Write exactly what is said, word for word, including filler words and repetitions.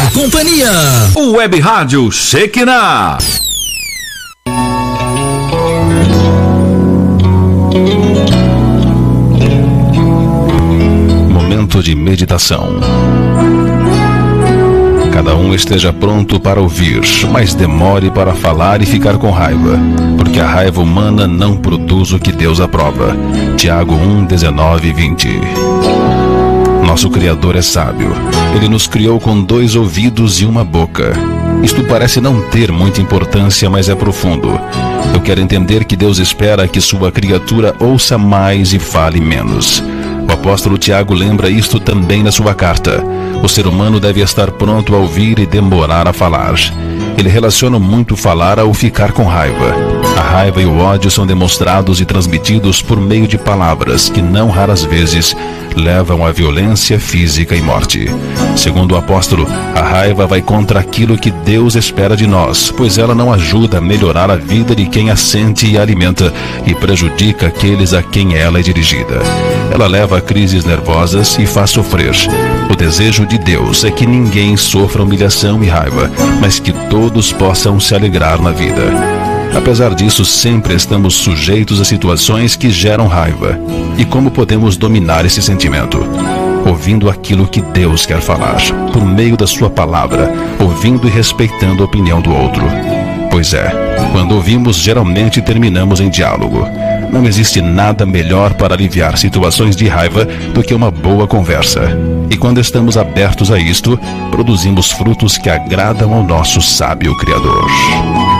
melhor companhia. O Web Rádio Shekinah. Momento de meditação. Cada um esteja pronto para ouvir, mas demore para falar e ficar com raiva, porque a raiva humana não produz o que Deus aprova. Tiago um, dezenove e vinte. Nosso Criador é sábio. Ele nos criou com dois ouvidos e uma boca. Isto parece não ter muita importância, mas é profundo. Eu quero entender que Deus espera que sua criatura ouça mais e fale menos. O apóstolo Tiago lembra isto também na sua carta. O ser humano deve estar pronto a ouvir e demorar a falar. Ele relaciona muito falar ao ficar com raiva. A raiva e o ódio são demonstrados e transmitidos por meio de palavras que não raras vezes levam à violência física e morte. Segundo o apóstolo, a raiva vai contra aquilo que Deus espera de nós, pois ela não ajuda a melhorar a vida de quem a sente e a alimenta e prejudica aqueles a quem ela é dirigida. Ela leva a crises nervosas e faz sofrer. O desejo de Deus é que ninguém sofra humilhação e raiva, mas que todos possam se alegrar na vida. Apesar disso, sempre estamos sujeitos a situações que geram raiva. E como podemos dominar esse sentimento? Ouvindo aquilo que Deus quer falar, por meio da sua palavra, ouvindo e respeitando a opinião do outro. Pois é, quando ouvimos, geralmente terminamos em diálogo. Não existe nada melhor para aliviar situações de raiva do que uma boa conversa. E quando estamos abertos a isto, produzimos frutos que agradam ao nosso sábio Criador.